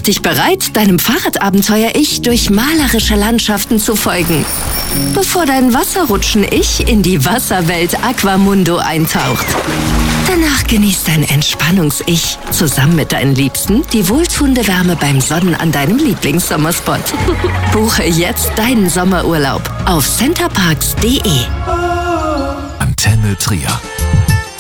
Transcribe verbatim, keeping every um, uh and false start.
dich bereit, deinem Fahrradabenteuer-Ich durch malerische Landschaften zu folgen, bevor dein Wasserrutschen-Ich in die Wasserwelt Aquamundo eintaucht. Danach genießt dein Entspannungs-Ich zusammen mit deinen Liebsten die wohltuende Wärme beim Sonnen an deinem Lieblingssommerspot. Buche jetzt deinen Sommerurlaub auf centerparks punkt de. Antenne Trier.